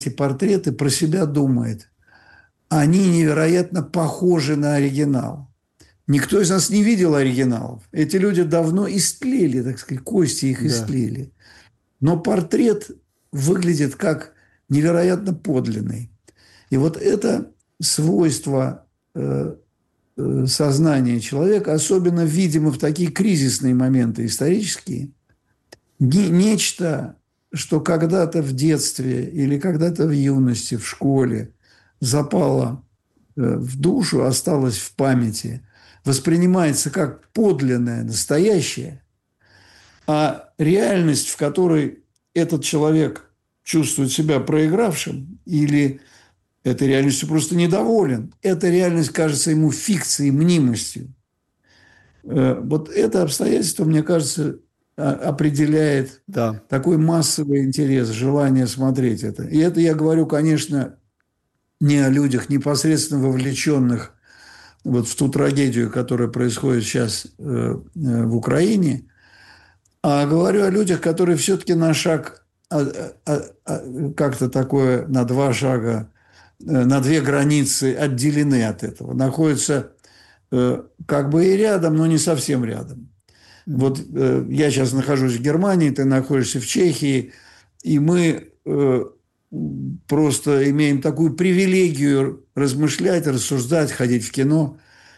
эти портреты, про себя думает: они невероятно похожи на оригинал. Никто из нас не видел оригиналов. Эти люди давно истлели, так сказать, кости их Да. истлели. Но портрет выглядит как невероятно подлинный. И вот это свойство сознания человека, особенно видимо в такие кризисные моменты исторические, нечто, что когда-то в детстве или когда-то в юности, в школе запало в душу, осталось в памяти, воспринимается как подлинное, настоящее, а реальность, в которой этот человек чувствует себя проигравшим или этой реальностью просто недоволен, эта реальность кажется ему фикцией, мнимостью. Вот это обстоятельство, мне кажется, определяет Да. такой массовый интерес, желание смотреть это. И это я говорю, конечно, не о людях, непосредственно вовлеченных вот в ту трагедию, которая происходит сейчас в Украине, а говорю о людях, которые все-таки на шаг, как-то такое, на два шага, на две границы отделены от этого. Находятся как бы и рядом, но не совсем рядом. Вот я сейчас нахожусь в Германии, ты находишься в Чехии, и мы просто имеем такую привилегию размышлять, рассуждать, ходить в кино.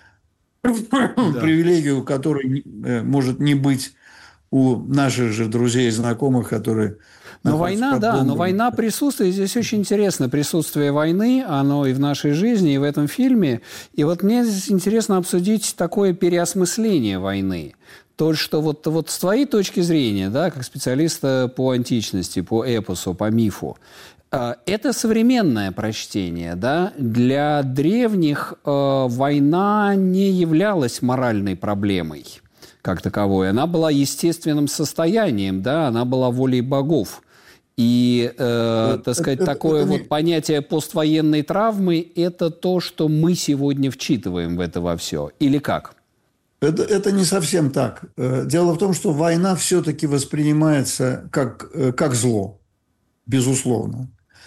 Да. Привилегию, которой может не быть у наших же друзей и знакомых, которые Но находятся война, под да, но бомбами. война присутствует. Здесь очень интересно присутствие войны, оно и в нашей жизни, и в этом фильме. И вот мне здесь интересно обсудить такое переосмысление войны. То, что вот с твоей точки зрения, да, как специалиста по античности, по эпосу, по мифу, это современное прочтение, да? Для древних война не являлась моральной проблемой как таковой. Она была естественным состоянием, да, она была волей богов. И, так сказать, такое вот понятие поствоенной травмы – это то, что мы сегодня вчитываем в это во все. Или как? Это не совсем так. Дело в том, что война все-таки воспринимается как зло, безусловно.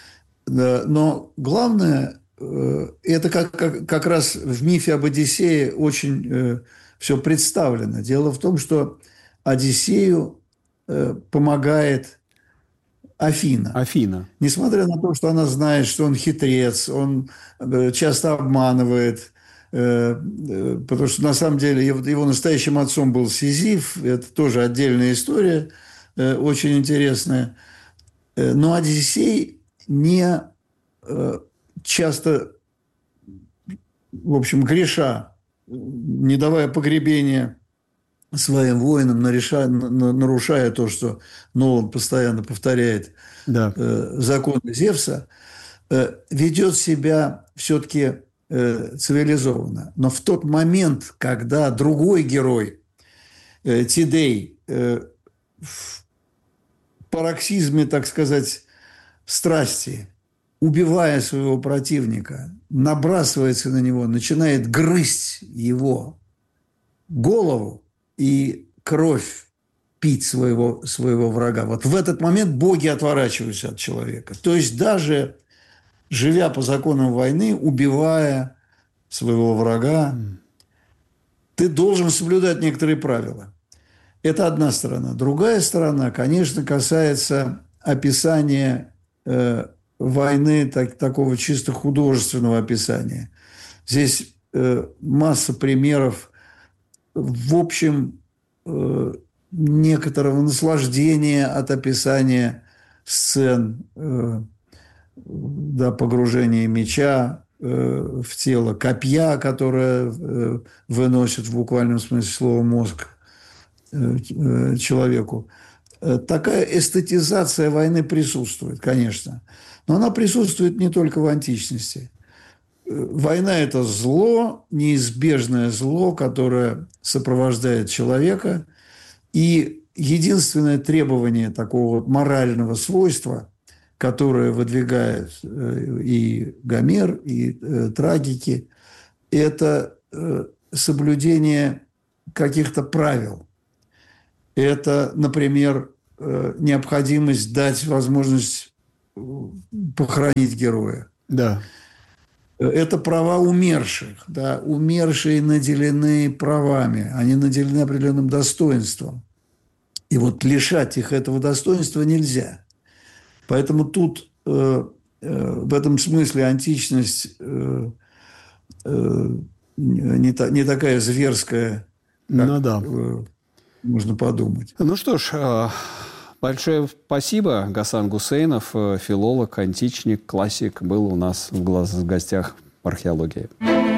Но главное, это как раз в мифе об Одиссее очень все представлено. Дело в том, что Одиссею помогает Афина. Афина. Несмотря на то, что она знает, что он хитрец, он часто обманывает, потому что на самом деле его настоящим отцом был Сизиф, это тоже отдельная история, очень интересная. Но Одиссей не часто, в общем, греша, не давая погребения своим воинам, нарушая то, что Нолан постоянно повторяет, Да. законы Зевса, ведет себя все-таки цивилизованно. Но в тот момент, когда другой герой, Тидей, в пароксизме, так сказать, страсти, убивая своего противника, набрасывается на него, начинает грызть его голову и кровь пить своего врага. Вот в этот момент боги отворачиваются от человека. То есть даже живя по законам войны, убивая своего врага, ты должен соблюдать некоторые правила. Это одна сторона. Другая сторона, конечно, касается описания войны, такого чисто художественного описания. Здесь масса примеров, в общем, некоторого наслаждения от описания сцен, да, погружения меча в тело, копья, которое выносит в буквальном смысле слова мозг человеку. Такая эстетизация войны присутствует, конечно. Но она присутствует не только в античности. Война – это зло, неизбежное зло, которое сопровождает человека. И единственное требование такого вот морального свойства, которое выдвигает и Гомер, и трагики, это соблюдение каких-то правил. Это, например, необходимость дать возможность похоронить героя. Да. Это права умерших. Да? Умершие наделены правами, они наделены определенным достоинством. И вот лишать их этого достоинства нельзя. Поэтому тут в этом смысле античность не такая зверская, как можно подумать. Ну что ж, большое спасибо. Гасан Гусейнов, филолог, античник, классик, был у нас в гостях в «Археологии».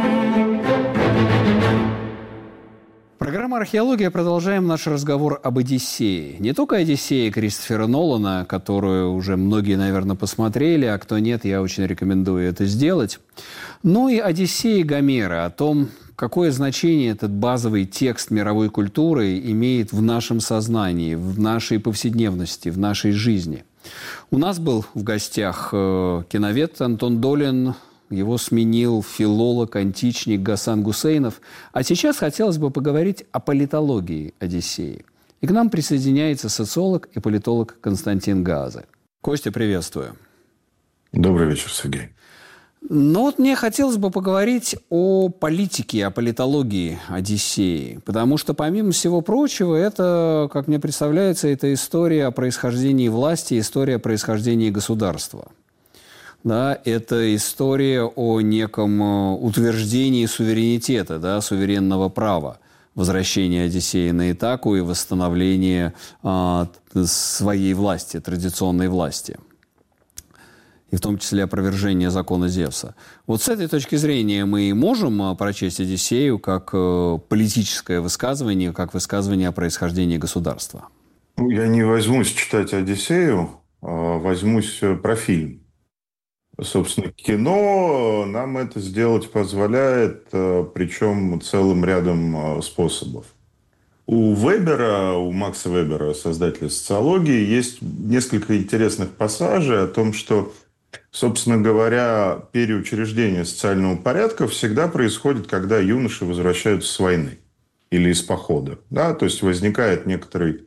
Программа «Археология». Продолжаем наш разговор об «Одиссее». Не только «Одиссее» Кристофера Нолана, которую уже многие, наверное, посмотрели, а кто нет, я очень рекомендую это сделать, но и «Одиссеи» Гомера, о том, какое значение этот базовый текст мировой культуры имеет в нашем сознании, в нашей повседневности, в нашей жизни. У нас был в гостях киновед Антон Долин, его сменил филолог, античник Гасан Гусейнов. А сейчас хотелось бы поговорить о политологии «Одиссеи». И к нам присоединяется социолог и политолог Константин Гаазе. Костя, приветствую. Добрый вечер, Сергей. Но вот мне хотелось бы поговорить о политике, о политологии «Одиссеи». Потому что, помимо всего прочего, это, как мне представляется, это история о происхождении власти, история о происхождении государства. Да, это история о неком утверждении суверенитета, да, суверенного права, возвращения Одиссея на Итаку и восстановления своей власти, традиционной власти. И в том числе опровержение закона Зевса. Вот с этой точки зрения мы можем прочесть Одиссею как политическое высказывание, как высказывание о происхождении государства? Я не возьмусь читать Одиссею, а возьмусь про фильм. Собственно, кино нам это сделать позволяет, причем целым рядом способов. У Вебера, у Макса Вебера, создателя социологии, есть несколько интересных пассажей о том, что, собственно говоря, переучреждение социального порядка всегда происходит, когда юноши возвращаются с войны или из похода. Да? То есть возникает некоторый...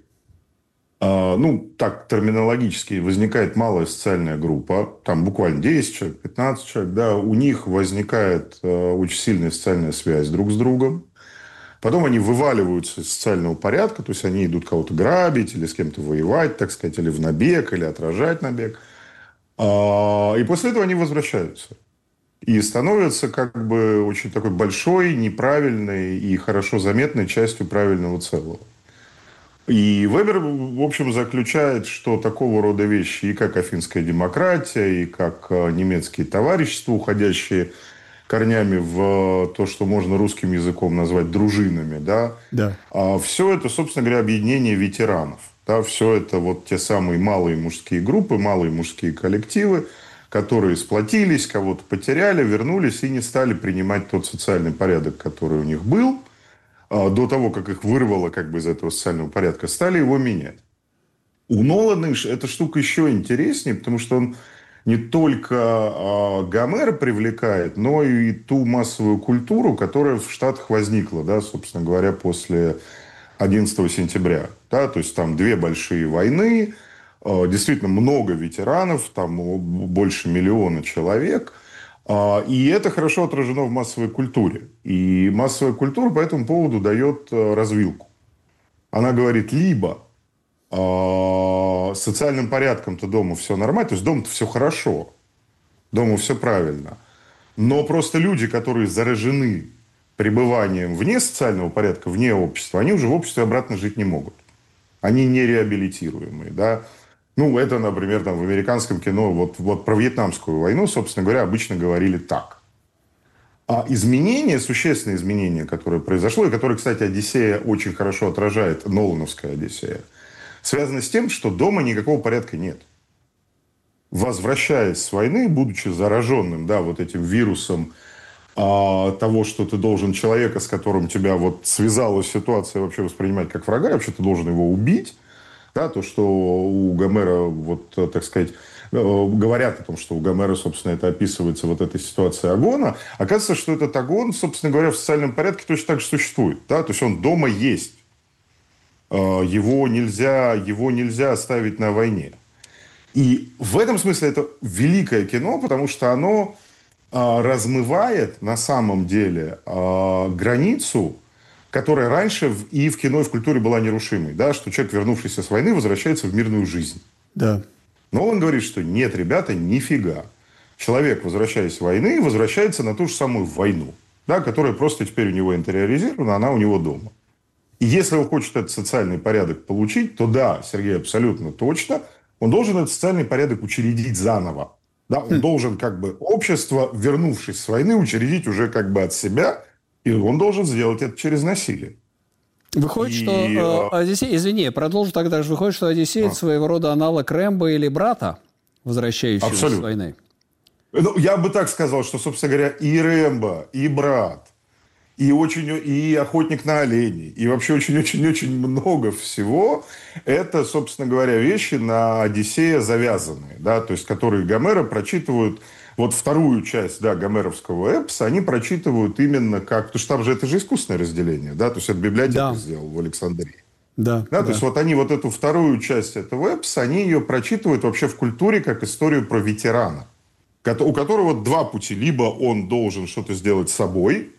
так терминологически, возникает малая социальная группа, там буквально 10 человек, 15 человек, да, у них возникает очень сильная социальная связь друг с другом. Потом они вываливаются из социального порядка, то есть они идут кого-то грабить или с кем-то воевать, так сказать, или в набег, или отражать набег. И после этого они возвращаются. И становятся как бы очень такой большой, неправильной и хорошо заметной частью правильного целого. И Вебер, в общем, заключает, что такого рода вещи, и как афинская демократия, и как немецкие товарищества, уходящие корнями в то, что можно русским языком назвать дружинами, да. Все это, собственно говоря, объединение ветеранов. Да, все это вот те самые малые мужские группы, малые мужские коллективы, которые сплотились, кого-то потеряли, вернулись и не стали принимать тот социальный порядок, который у них был, до того, как их вырвало как бы из этого социального порядка, стали его менять. У Нолана эта штука еще интереснее, потому что он не только Гомера привлекает, но и ту массовую культуру, которая в Штатах возникла, да, собственно говоря, после 11 сентября. Да, то есть там две большие войны, действительно много ветеранов, там больше миллиона человек. И это хорошо отражено в массовой культуре. И массовая культура по этому поводу дает развилку. Она говорит, либо социальным порядком-то дома все нормально, то есть дома-то все хорошо, дома все правильно. Но просто люди, которые заражены пребыванием вне социального порядка, вне общества, они уже в обществе обратно жить не могут. Они нереабилитируемые, да. Ну, это, например, там, в американском кино, вот про Вьетнамскую войну, собственно говоря, обычно говорили так. А изменение, существенное изменение, которое произошло, и которое, кстати, Одиссея очень хорошо отражает, Нолановская Одиссея, связано с тем, что дома никакого порядка нет. Возвращаясь с войны, будучи зараженным, да, вот этим вирусом того, что ты должен человека, с которым тебя вот связалась ситуация, вообще воспринимать как врага, и вообще ты должен его убить. Да, то, что у Гомера, вот, так сказать, говорят о том, что у Гомера, собственно, это описывается вот этой ситуацией агона. Оказывается, что этот агон, собственно говоря, в социальном порядке точно так же существует. Да? То есть он дома есть. Его нельзя оставить на войне. И в этом смысле это великое кино, потому что оно размывает на самом деле границу, которая раньше и в кино, и в культуре была нерушимой. Да, что человек, вернувшийся с войны, возвращается в мирную жизнь. Да. Но он говорит, что нет, ребята, нифига. Человек, возвращаясь с войны, возвращается на ту же самую войну, да, которая просто теперь у него интериоризирована, она у него дома. И если он хочет этот социальный порядок получить, то да, Сергей, абсолютно точно, он должен этот социальный порядок учредить заново. Да, он должен как бы общество, вернувшись с войны, учредить уже как бы от себя, и он должен сделать это через насилие. Выходит, что Одиссей, извини, продолжу тогда же, выходит, что Одиссей это своего рода аналог Рэмбо или брата, возвращающегося с войны. Ну, я бы так сказал, что, собственно говоря, и Рэмбо, и брат, и охотник на оленей, и вообще очень-очень-очень много всего. Это, собственно говоря, вещи на Одиссея завязанные, да, то есть которые Гомера прочитывают, вот вторую часть, да, гомеровского эпоса, они прочитывают именно как, потому что там же это же искусственное разделение, да, то есть это библиотека сделала в Александрии. Да, то есть вот они вот эту вторую часть этого эпоса, они ее прочитывают вообще в культуре как историю про ветерана, у которого два пути. Либо он должен что-то сделать с собой,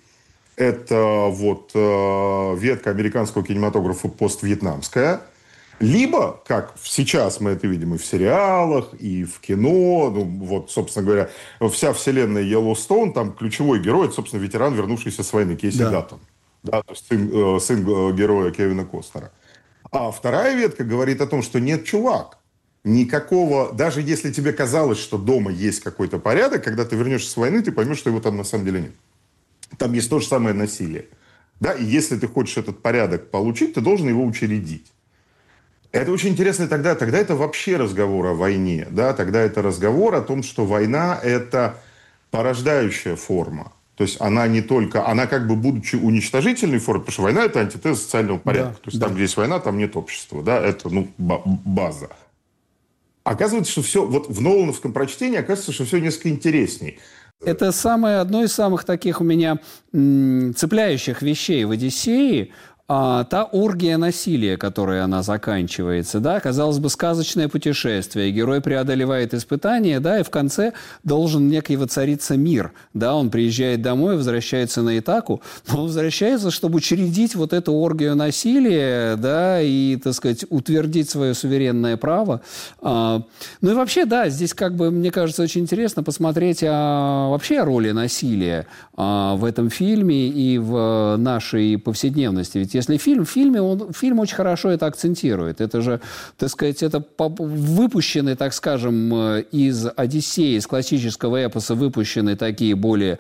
это вот ветка американского кинематографа поствьетнамская. Либо, как сейчас мы это видим и в сериалах, и в кино, ну, вот, собственно говоря, вся вселенная Йеллоустоун, там ключевой герой, это, собственно, ветеран, вернувшийся с войны, Кейси Даттон. Да, то есть сын героя Кевина Костнера. А вторая ветка говорит о том, что нет, чувак, никакого, даже если тебе казалось, что дома есть какой-то порядок, когда ты вернешься с войны, ты поймешь, что его там на самом деле нет. Там есть то же самое насилие. Да? И если ты хочешь этот порядок получить, ты должен его учредить. Это очень интересно тогда это вообще разговор о войне. Да? Тогда это разговор о том, что война – это порождающая форма. То есть она не только, она как бы будучи уничтожительной формой, потому что война – это антитеза социального порядка. То есть там, где есть война, там нет общества. Да? Это база. Оказывается, что все, вот в нолановском прочтении оказывается, что все несколько интересней. Это одно из самых таких у меня цепляющих вещей в «Одиссее», та оргия насилия, которой она заканчивается, да, казалось бы, сказочное путешествие, герой преодолевает испытания, да, и в конце должен некий воцариться мир, да, он приезжает домой, возвращается на Итаку, но он возвращается, чтобы учредить вот эту оргию насилия, да, и, так сказать, утвердить свое суверенное право. Ну и вообще, да, здесь как бы, мне кажется, очень интересно посмотреть вообще о роли насилия в этом фильме и в нашей повседневности, ведь если фильм очень хорошо это акцентирует. Это же, так сказать, это выпущены, так скажем, из «Одиссеи», из классического эпоса выпущены такие более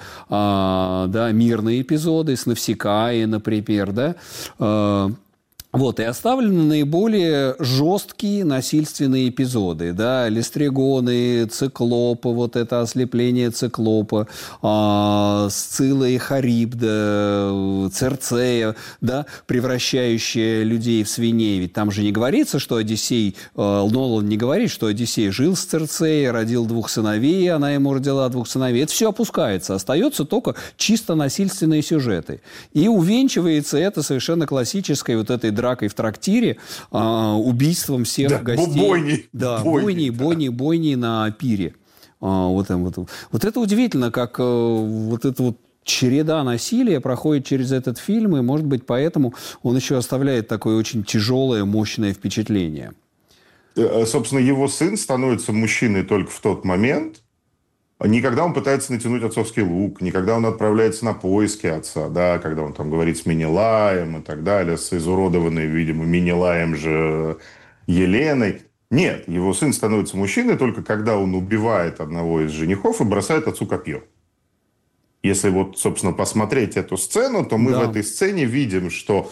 мирные эпизоды, с Навсекаи, например, да, вот, и оставлены наиболее жесткие насильственные эпизоды, да, Листригоны, Циклопы, вот это ослепление Циклопа, Сцилла и Харибда, Церцея, да, превращающая людей в свиней. Ведь там же не говорится, что Одиссей, Нолан не говорит, что Одиссей жил с Церцеей, родил 2 сыновей, она ему родила 2 сыновей. Это все опускается, остается только чисто насильственные сюжеты. И увенчивается это совершенно классической вот этой дракой в трактире, убийством всех гостей. Бойни на пире. Вот это удивительно, как вот это вот череда насилия проходит через этот фильм, и, может быть, поэтому он еще оставляет такое очень тяжелое, мощное впечатление. Собственно, его сын становится мужчиной только в тот момент, не когда он пытается натянуть отцовский лук, не когда он отправляется на поиски отца, да, когда он там говорит с Менелаем и так далее, с изуродованной, видимо, Менелаем же Еленой. Нет, его сын становится мужчиной только когда он убивает одного из женихов и бросает отцу копье. Если вот, собственно, посмотреть эту сцену, то мы в этой сцене видим, что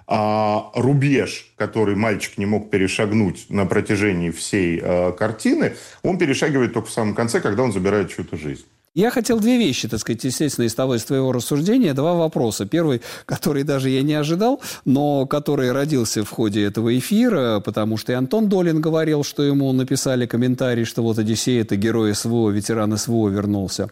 рубеж, который мальчик не мог перешагнуть на протяжении всей картины, он перешагивает только в самом конце, когда он забирает чью-то жизнь. Я хотел 2 вещи, так сказать, естественно, из твоего рассуждения, 2 вопроса. Первый, который даже я не ожидал, но который родился в ходе этого эфира, потому что и Антон Долин говорил, что ему написали комментарий, что вот Одиссей – это герой СВО, ветеран СВО вернулся.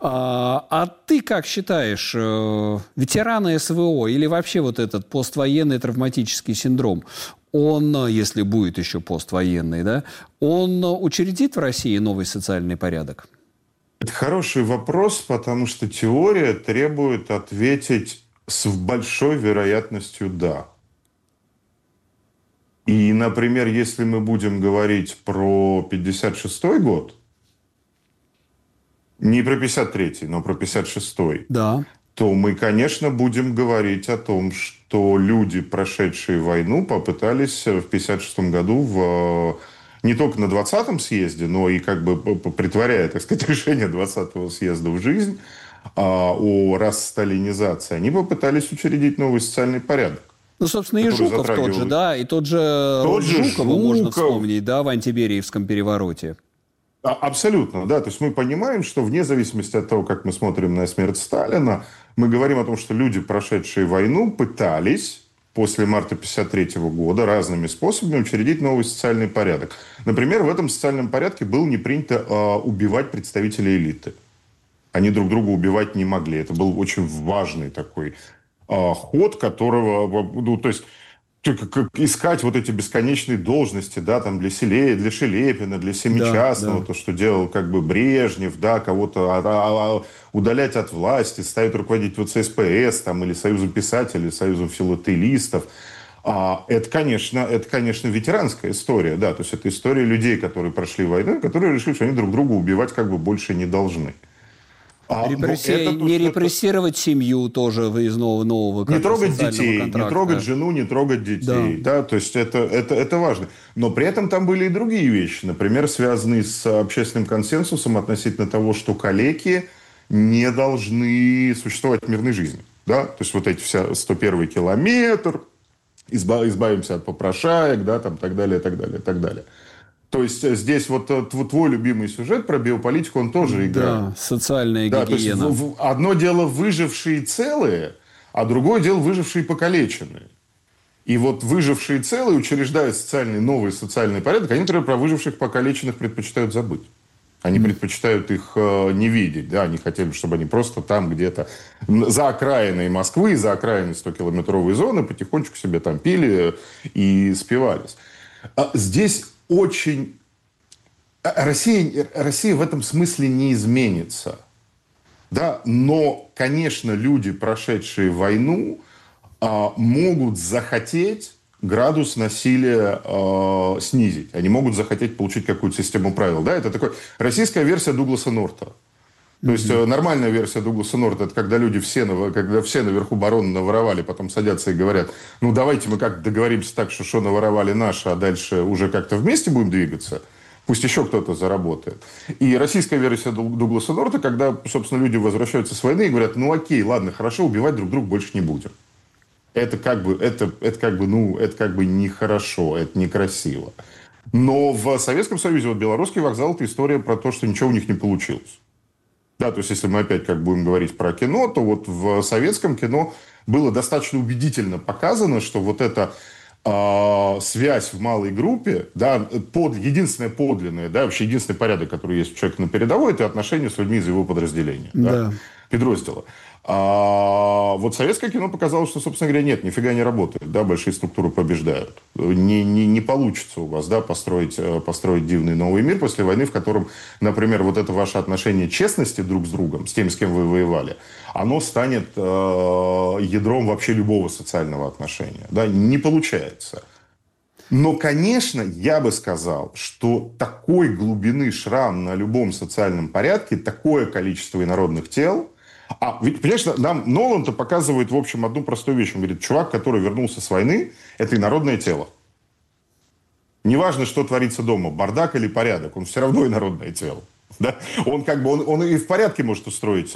А ты как считаешь, ветераны СВО или вообще вот этот поствоенный травматический синдром, он, если будет еще поствоенный, да, он учредит в России новый социальный порядок? Это хороший вопрос, потому что теория требует ответить с большой вероятностью «да». И, например, если мы будем говорить про 1956 год, не про 1953, но про 1956, да, то мы, конечно, будем говорить о том, что люди, прошедшие войну, попытались в 1956 году не только на 20-м съезде, но и как бы притворяя, так сказать, решение 20-го съезда в жизнь о рассталинизации, они попытались учредить новый социальный порядок. Ну, собственно, и Жуков тот же, да, и тот же Жукова можно вспомнить, да, в антибериевском перевороте. Абсолютно, да. То есть мы понимаем, что вне зависимости от того, как мы смотрим на смерть Сталина, мы говорим о том, что люди, прошедшие войну, пытались после марта 1953 года разными способами учредить новый социальный порядок. Например, в этом социальном порядке было не принято убивать представителей элиты. Они друг друга убивать не могли. Это был очень важный такой ход, которого, ну, то есть искать вот эти бесконечные должности, да, там для Шелепина, для Семичастного, то, что делал как бы Брежнев, да, кого-то удалять от власти, ставить руководить ВЦСПС, там, или Союзом писателей, Союзом филателистов. Это, конечно, ветеранская история, да, то есть это история людей, которые прошли войну, которые решили, что они друг друга убивать как бы больше не должны. Не репрессировать семью тоже из нового не трогать детей, контракта. Не трогать жену, не трогать детей. Да. Да, то есть это важно. Но при этом там были и другие вещи. Например, связанные с общественным консенсусом относительно того, что калеки не должны существовать в мирной жизни. Да? То есть вот эти вся 101-й километр, избавимся от попрошаек, да, там, так далее, так далее, так далее. То есть здесь вот твой любимый сюжет про биополитику, он тоже играет. Да, социальная гигиена. То есть одно дело выжившие целые, а другое дело выжившие покалеченные. И вот выжившие целые учреждают новый социальный порядок, они, например, про выживших покалеченных предпочитают забыть. Они предпочитают их не видеть. Да? Они хотели, чтобы они просто там где-то за окраиной Москвы, за окраиной 100-километровой зоны потихонечку себе там пили и спивались. Здесь очень... Россия в этом смысле не изменится. Да? Но, конечно, люди, прошедшие войну, могут захотеть градус насилия снизить. Они могут захотеть получить какую-то систему правил. Да? Это такой российская версия Дугласа Норта. То есть нормальная версия Дугласа Норта — это когда люди когда все наверху барона наворовали, потом садятся и говорят, ну давайте мы как договоримся так, что наворовали наши, а дальше уже как-то вместе будем двигаться. Пусть еще кто-то заработает. И российская версия Дугласа Норта, когда, собственно, люди возвращаются с войны и говорят, ну окей, ладно, хорошо, убивать друг друга больше не будем. Это как бы нехорошо, это некрасиво. Но в Советском Союзе, вот Белорусский вокзал — это история про то, что ничего у них не получилось. Да, то есть, если мы опять будем говорить про кино, то вот в советском кино было достаточно убедительно показано, что вот эта связь в малой группе, да, единственное подлинное, да, вообще единственный порядок, который есть у человека на передовой, это отношения с людьми из его подразделения, да, подроздела. Вот советское кино показало, что, собственно говоря, нет, нифига не работает, да, большие структуры побеждают. Не получится у вас, да, построить дивный новый мир после войны, в котором, например, вот это ваше отношение честности друг с другом, с теми, с кем вы воевали, оно станет ядром вообще любого социального отношения. Да, не получается. Но, конечно, я бы сказал, что такой глубины шрам на любом социальном порядке, такое количество инородных тел. Ведь, понимаешь, нам Нолан-то показывает, в общем, одну простую вещь. Он говорит, чувак, который вернулся с войны, это инородное тело. Неважно, что творится дома, бардак или порядок, он все равно инородное тело. Да? Он и в порядке может устроить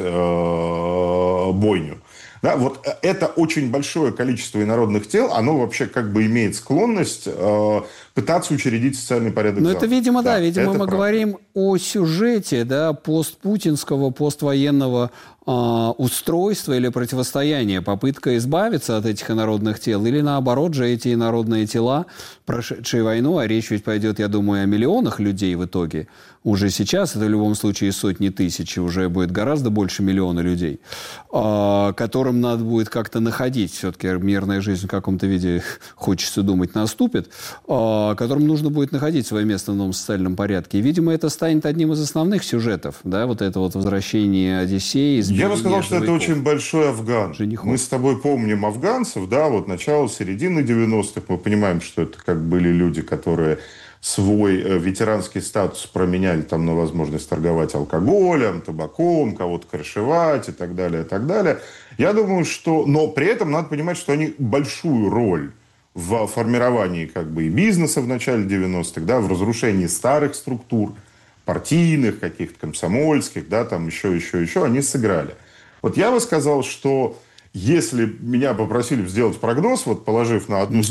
бойню. Да? Вот это очень большое количество инородных тел, оно вообще как бы имеет склонность пытаться учредить социальный порядок. Ну, это, видимо, да. Видимо, мы говорим о сюжете, да, постпутинского, поствоенного устройства или противостояния, попытка избавиться от этих инородных тел, или наоборот же эти инородные тела, прошедшие войну, а речь ведь пойдет, я думаю, о миллионах людей в итоге, уже сейчас, это в любом случае сотни тысяч, уже будет гораздо больше миллиона людей, которым надо будет как-то находить, все-таки мирная жизнь в каком-то виде, хочется думать, наступит, которым нужно будет находить свое место в новом социальном порядке. И, видимо, это станет одним из основных сюжетов, да, вот это вот возвращение Одиссеи. Я бы сказал, что это очень большой афган. Женихов. Мы с тобой помним афганцев, да, вот начало, середины 90-х, мы понимаем, что это как были люди, которые свой ветеранский статус променяли там на возможность торговать алкоголем, табаком, кого-то крышевать и так далее, и так далее. Я думаю, что... Но при этом надо понимать, что они большую роль в формировании как бы и бизнеса в начале 90-х, да, в разрушении старых структур, партийных каких-то, комсомольских, да, там еще, они сыграли. Вот я бы сказал, что если меня попросили сделать прогноз, вот положив на одну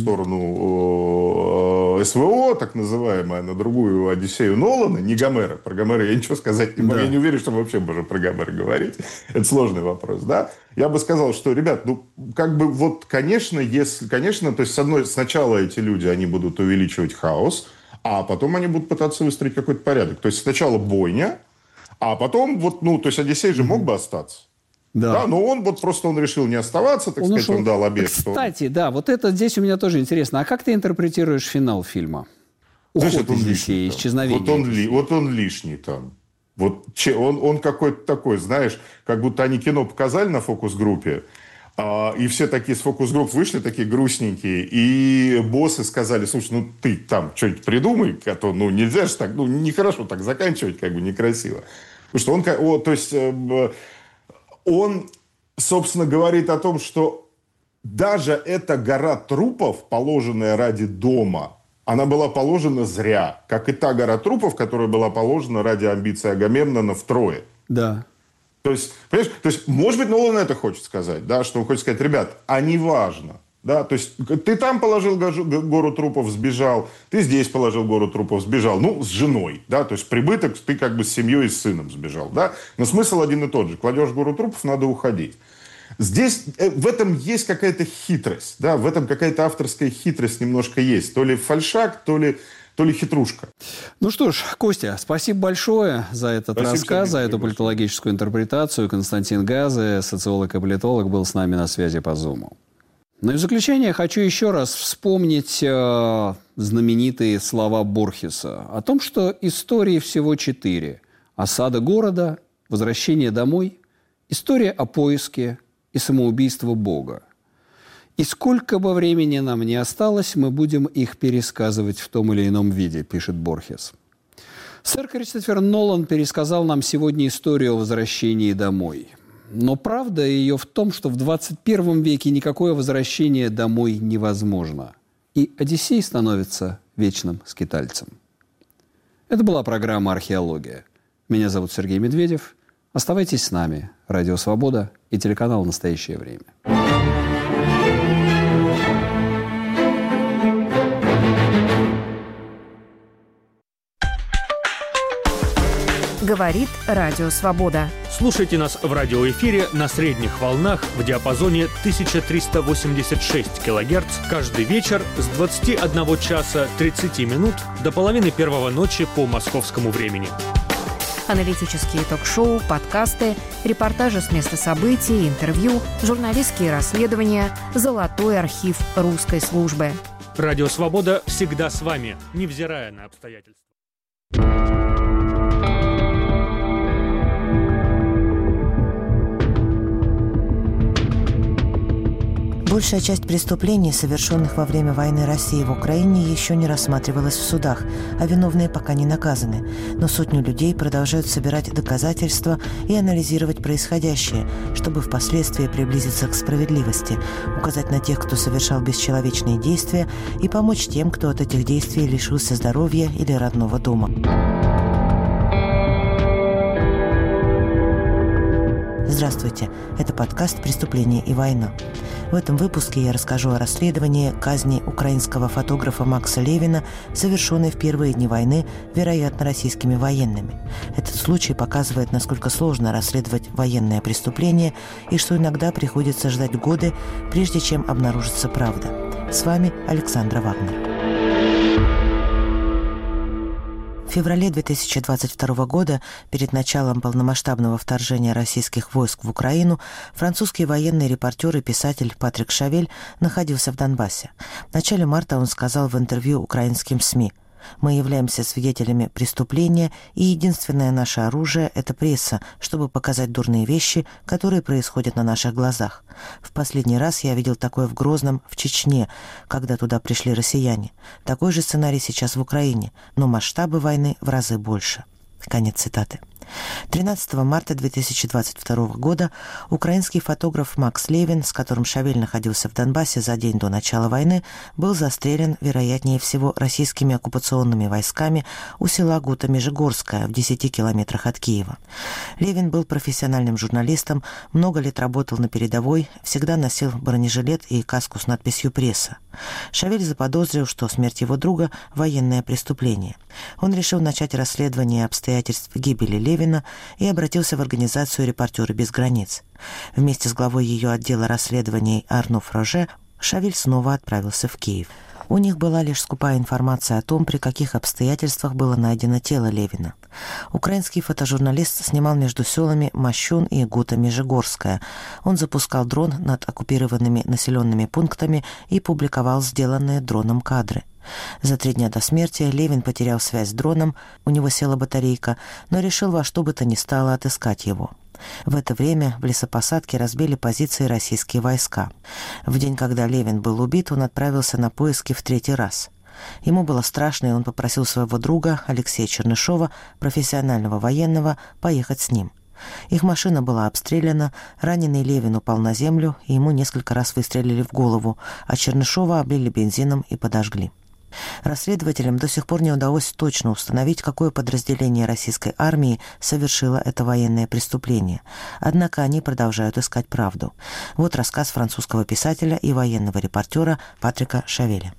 сторону СВО, так называемое, на другую Одиссею Нолана, не Гомера, про Гомера я ничего сказать не могу, я не уверен, что мы вообще можем про Гомера говорить, это сложный вопрос, да, я бы сказал, что, ребят, ну, как бы вот, конечно, то есть, сначала эти люди, они будут увеличивать хаос, а потом они будут пытаться выстроить какой-то порядок. То есть сначала бойня, а потом вот, ну, то есть Одиссей же мог бы остаться. Да, но он вот просто он решил не оставаться, так сказать, он дал обет. Кстати, да, вот это здесь у меня тоже интересно. А как ты интерпретируешь финал фильма? Уход Одиссея, исчезновение. Вот он лишний там. Вот он какой-то такой, знаешь, как будто они кино показали на фокус-группе, и все такие с фокус-групп вышли, такие грустненькие, и боссы сказали, слушай, ну ты там что-нибудь придумай, а то, ну, нельзя же так, ну, нехорошо так заканчивать, как бы некрасиво. Потому что он, собственно, говорит о том, что даже эта гора трупов, положенная ради дома, она была положена зря, как и та гора трупов, которая была положена ради амбиций Агамемнона в Трое. Да. То есть, понимаешь, может быть, Нолан это хочет сказать, да, что он хочет сказать, ребят, а не важно, да, то есть ты там положил гору трупов, сбежал, ты здесь положил гору трупов, сбежал, ну, с женой, да, то есть прибыток ты как бы с семьей и с сыном сбежал, да, но смысл один и тот же, кладешь гору трупов, надо уходить. Здесь в этом есть какая-то хитрость, да, в этом какая-то авторская хитрость немножко есть, то ли фальшак, то ли хитрушка. Ну что ж, Костя, спасибо большое за этот рассказ, за эту политологическую интерпретацию. Константин Газы, социолог и политолог, был с нами на связи по Зуму. Ну и в заключение хочу еще раз вспомнить знаменитые слова Борхеса о том, что истории всего 4. Осада города, возвращение домой, история о поиске и самоубийство Бога. И сколько бы времени нам ни осталось, мы будем их пересказывать в том или ином виде, пишет Борхес. Сэр Кристофер Нолан пересказал нам сегодня историю о возвращении домой. Но правда ее в том, что в 21 веке никакое возвращение домой невозможно. И Одиссей становится вечным скитальцем. Это была программа «Археология». Меня зовут Сергей Медведев. Оставайтесь с нами. Радио «Свобода» и телеканал «Настоящее время». Говорит Радио Свобода. Слушайте нас в радиоэфире на средних волнах в диапазоне 1386 кГц каждый вечер с 21 часа 30 минут до половины первого ночи по московскому времени. Аналитические ток-шоу, подкасты, репортажи с места событий, интервью, журналистские расследования, золотой архив русской службы. Радио «Свобода» всегда с вами, невзирая на обстоятельства. Большая часть преступлений, совершенных во время войны России в Украине, еще не рассматривалась в судах, а виновные пока не наказаны. Но сотни людей продолжают собирать доказательства и анализировать происходящее, чтобы впоследствии приблизиться к справедливости, указать на тех, кто совершал бесчеловечные действия, и помочь тем, кто от этих действий лишился здоровья или родного дома. Здравствуйте, это подкаст «Преступление и война». В этом выпуске я расскажу о расследовании казни украинского фотографа Макса Левина, совершенной в первые дни войны, вероятно, российскими военными. Этот случай показывает, насколько сложно расследовать военное преступление и что иногда приходится ждать годы, прежде чем обнаружится правда. С вами Александра Вагнер. В феврале 2022 года, перед началом полномасштабного вторжения российских войск в Украину, французский военный репортер и писатель Патрик Шавель находился в Донбассе. В начале марта он сказал в интервью украинским СМИ: «Мы являемся свидетелями преступления, и единственное наше оружие – это пресса, чтобы показать дурные вещи, которые происходят на наших глазах. В последний раз я видел такое в Грозном, в Чечне, когда туда пришли россияне. Такой же сценарий сейчас в Украине, но масштабы войны в разы больше». Конец цитаты. 13 марта 2022 года украинский фотограф Макс Левин, с которым Шавель находился в Донбассе за день до начала войны, был застрелен, вероятнее всего, российскими оккупационными войсками у села Гута-Межигорское в 10 километрах от Киева. Левин был профессиональным журналистом, много лет работал на передовой, всегда носил бронежилет и каску с надписью «Пресса». Шавель заподозрил, что смерть его друга – военное преступление. Он решил начать расследование обстоятельств гибели Левина и обратился в организацию «Репортеры без границ». Вместе с главой ее отдела расследований Арно Фроже Шавель снова отправился в Киев. У них была лишь скупая информация о том, при каких обстоятельствах было найдено тело Левина. Украинский фотожурналист снимал между селами Мощун и Гута-Межигорская. Он запускал дрон над оккупированными населенными пунктами и публиковал сделанные дроном кадры. За 3 дня до смерти Левин потерял связь с дроном, у него села батарейка, но решил во что бы то ни стало отыскать его. В это время в лесопосадке разбили позиции российские войска. В день, когда Левин был убит, он отправился на поиски в 3-й раз. Ему было страшно, и он попросил своего друга Алексея Чернышова, профессионального военного, поехать с ним. Их машина была обстреляна, раненый Левин упал на землю, и ему несколько раз выстрелили в голову, а Чернышова облили бензином и подожгли. Расследователям до сих пор не удалось точно установить, какое подразделение российской армии совершило это военное преступление. Однако они продолжают искать правду. Вот рассказ французского писателя и военного репортера Патрика Шавеля.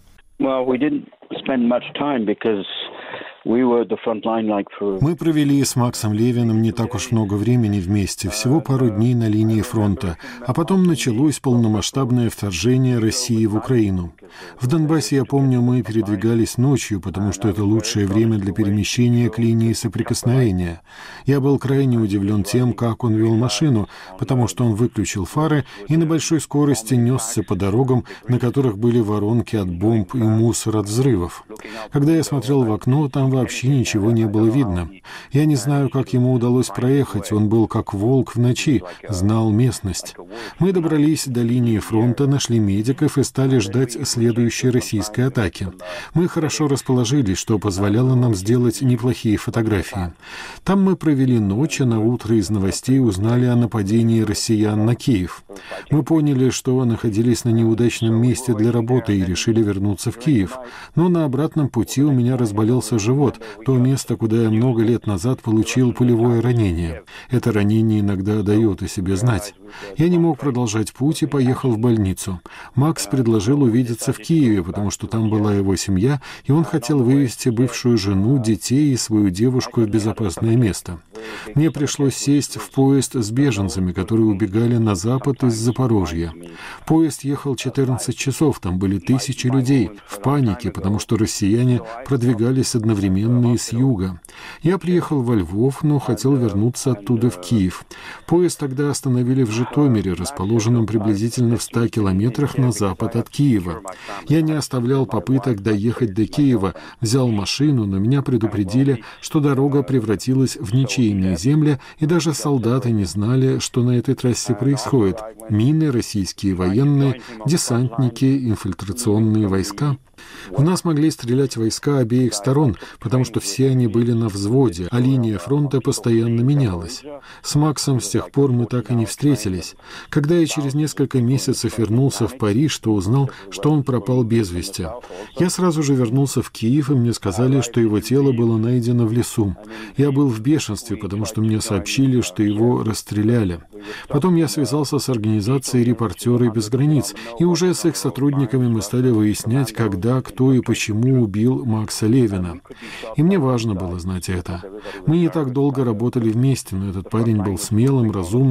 Мы провели с Максом Левиным не так уж много времени вместе, всего пару дней на линии фронта, а потом началось полномасштабное вторжение России в Украину. В Донбассе, я помню, мы передвигались ночью, потому что это лучшее время для перемещения к линии соприкосновения. Я был крайне удивлен тем, как он вел машину, потому что он выключил фары и на большой скорости несся по дорогам, на которых были воронки от бомб и мусор от взрывов. Когда я смотрел в окно, там вообще ничего не было видно. Я не знаю, как ему удалось проехать, он был как волк в ночи, знал местность. Мы добрались до линии фронта, нашли медиков и стали ждать следующей российской атаки. Мы хорошо расположились, что позволяло нам сделать неплохие фотографии. Там мы провели ночь, а на утро из новостей узнали о нападении россиян на Киев. Мы поняли, что находились на неудачном месте для работы и решили вернуться в Киев. Но на обратном пути у меня разболелся живот, то место, куда я много лет назад получил пулевое ранение. Это ранение иногда дает о себе знать. Я не мог продолжать путь и поехал в больницу. Макс предложил увидеться в Киеве, потому что там была его семья, и он хотел вывезти бывшую жену, детей и свою девушку в безопасное место. Мне пришлось сесть в поезд с беженцами, которые убегали на запад из Запорожья. Поезд ехал 14 часов, там были тысячи людей в панике, потому что россияне продвигались одновременно и с юга. Я приехал во Львов, но хотел вернуться оттуда в Киев. Поезд тогда остановили в Житомире, расположенном приблизительно в 100 километрах на запад от Киева. Я не оставлял попыток доехать до Киева, взял машину, но меня предупредили, что дорога превратилась в ничейные земли, и даже солдаты не знали, что на этой трассе происходит. Мины, российские военные, десантники, инфильтрационные войска. В нас могли стрелять войска обеих сторон, потому что все они были на взводе, а линия фронта постоянно менялась. С Максом с тех пор мы так и не встретились. Когда я через несколько месяцев вернулся в Париж, то узнал, что он пропал без вести. Я сразу же вернулся в Киев, и мне сказали, что его тело было найдено в лесу. Я был в бешенстве, потому что мне сообщили, что его расстреляли. Потом я связался с организацией «Репортеры без границ», и уже с их сотрудниками мы стали выяснять, когда, кто и почему убил Макса Левина. И мне важно было знать это. Мы не так долго работали вместе, но этот парень был смелым, разумным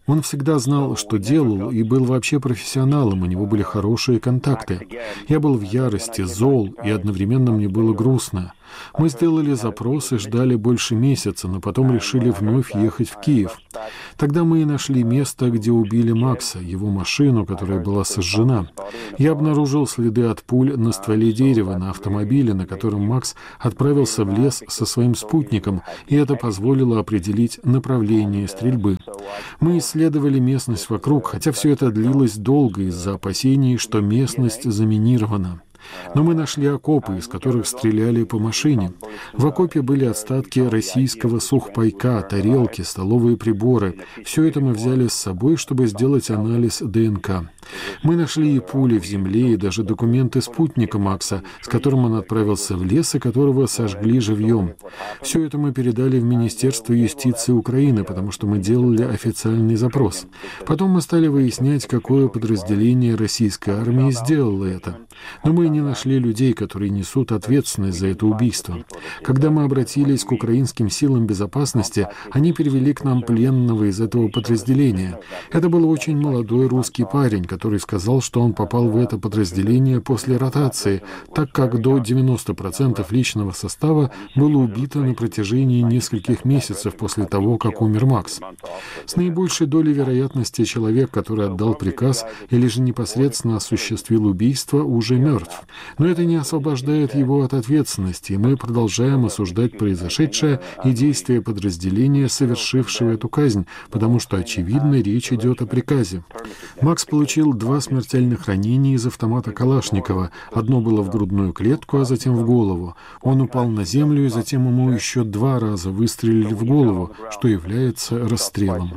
Он всегда знал, что делал, и был вообще профессионалом, у него были хорошие контакты. Я был в ярости, зол, и одновременно мне было грустно. Мы сделали запрос и ждали больше месяца, но потом решили вновь ехать в Киев. Тогда мы и нашли место, где убили Макса, его машину, которая была сожжена. Я обнаружил следы от пуль на стволе дерева, на автомобиле, на котором Макс отправился в лес со своим спутником, и это позволило определить направление стрельбы. Мы исследовали местность вокруг, хотя все это длилось долго из-за опасений, что местность заминирована. Но мы нашли окопы, из которых стреляли по машине. В окопе были остатки российского сухпайка, тарелки, столовые приборы. Все это мы взяли с собой, чтобы сделать анализ ДНК. Мы нашли и пули в земле, и даже документы спутника Макса, с которым он отправился в лес и которого сожгли живьем. Все это мы передали в Министерство юстиции Украины, потому что мы делали официальный запрос. Потом мы стали выяснять, какое подразделение российской армии сделало это. Но мы не нашли людей, которые несут ответственность за это убийство. Когда мы обратились к украинским силам безопасности, они перевели к нам пленного из этого подразделения. Это был очень молодой русский парень, который сказал, что он попал в это подразделение после ротации, так как до 90% личного состава было убито на протяжении нескольких месяцев после того, как умер Макс. С наибольшей долей вероятности человек, который отдал приказ или же непосредственно осуществил убийство, уже мертв. Но это не освобождает его от ответственности, и мы продолжаем осуждать произошедшее и действия подразделения, совершившего эту казнь, потому что, очевидно, речь идет о приказе. Макс получил 2 смертельных ранения из автомата Калашникова. Одно было в грудную клетку, а затем в голову. Он упал на землю, и затем ему еще 2 раза выстрелили в голову, что является расстрелом.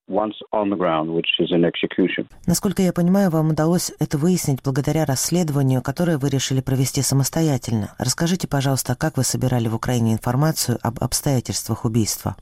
Насколько я понимаю, вам удалось это выяснить благодаря расследованию, которое вы решили провести самостоятельно. Расскажите, пожалуйста, как вы собирали в Украине информацию об обстоятельствах убийства?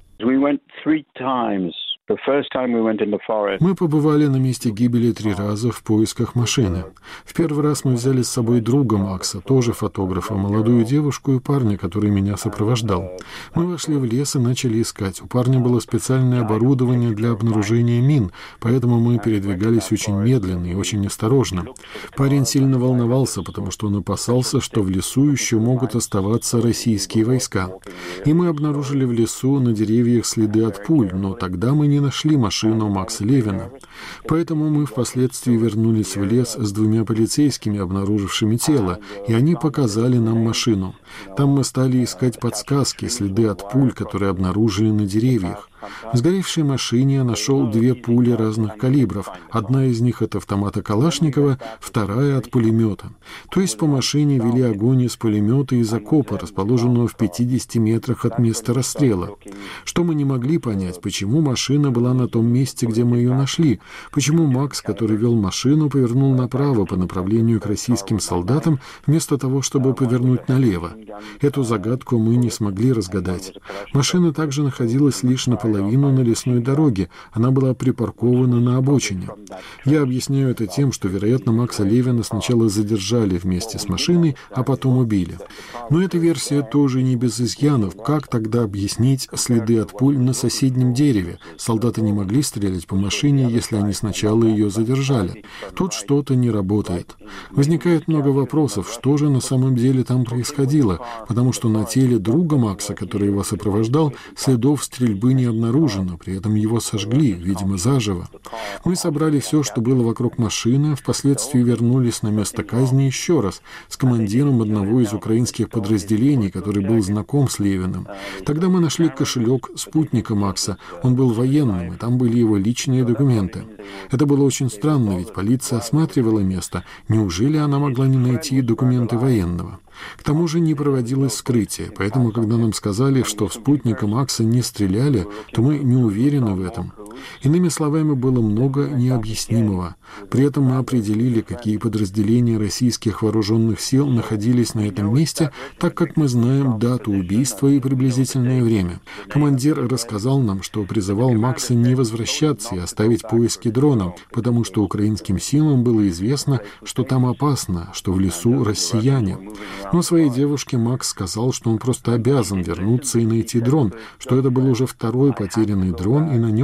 Мы побывали на месте гибели 3 раза в поисках машины. В первый раз мы взяли с собой друга Макса, тоже фотографа, молодую девушку и парня, который меня сопровождал. Мы вошли в лес и начали искать. У парня было специальное оборудование для обнаружения мин, поэтому мы передвигались очень медленно и очень осторожно. Парень сильно волновался, потому что он опасался, что в лесу еще могут оставаться российские войска. И мы обнаружили в лесу на деревьях следы от пуль, но тогда мы не нашли машину Макса Левина. Поэтому мы впоследствии вернулись в лес с 2 полицейскими, обнаружившими тело, и они показали нам машину. Там мы стали искать подсказки, следы от пуль, которые обнаружили на деревьях. В сгоревшей машине я нашел 2 пули разных калибров. Одна из них от автомата Калашникова, вторая от пулемета. То есть по машине вели огонь из пулемета из окопа, расположенного в 50 метрах от места расстрела. Что мы не могли понять, почему машина была на том месте, где мы ее нашли, почему Макс, который вел машину, повернул направо по направлению к российским солдатам, вместо того, чтобы повернуть налево. Эту загадку мы не смогли разгадать. Машина также находилась лишь наполовину на лесной дороге, она была припаркована на обочине. Я объясняю это тем, что, вероятно, Макса Левина сначала задержали вместе с машиной, а потом убили. Но эта версия тоже не без изъянов. Как тогда объяснить следы от пуль на соседнем дереве? Солдаты не могли стрелять по машине, если они сначала ее задержали. Тут что-то не работает. Возникает много вопросов, что же на самом деле там происходило, потому что на теле друга Макса, который его сопровождал, следов стрельбы не обнаружено, при этом его сожгли, видимо, заживо. Мы собрали все, что было вокруг машины, впоследствии вернулись на место казни еще раз с командиром одного из украинских подразделений, который был знаком с Левиным. Тогда мы нашли кошелек спутника Макса, он был военным, и там были его личные документы. Это было очень странно, ведь полиция осматривала место. Неужели она могла не найти документы военного? К тому же не проводилось вскрытие, поэтому, когда нам сказали, что в спутника Макса не стреляли, то мы не уверены в этом. Иными словами, было много необъяснимого. При этом мы определили, какие подразделения российских вооруженных сил находились на этом месте, так как мы знаем дату убийства и приблизительное время. Командир рассказал нам, что призывал Макса не возвращаться и оставить поиски дрона, потому что украинским силам было известно, что там опасно, что в лесу россияне. Но своей девушке Макс сказал, что он просто обязан вернуться и найти дрон, что это был уже 2-й потерянный дрон, и на нем очень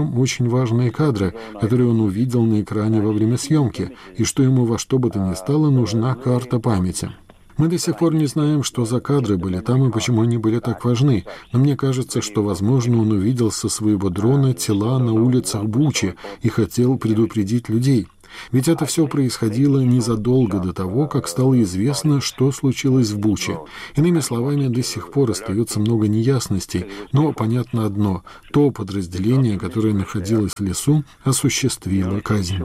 очень важные кадры, которые он увидел на экране во время съемки, и что ему во что бы то ни стало нужна карта памяти. Мы до сих пор не знаем, что за кадры были там и почему они были так важны, но мне кажется, что, возможно, он увидел со своего дрона тела на улицах Бучи и хотел предупредить людей. Ведь это все происходило незадолго до того, как стало известно, что случилось в Буче. Иными словами, до сих пор остается много неясностей, но понятно одно – то подразделение, которое находилось в лесу, осуществило казнь.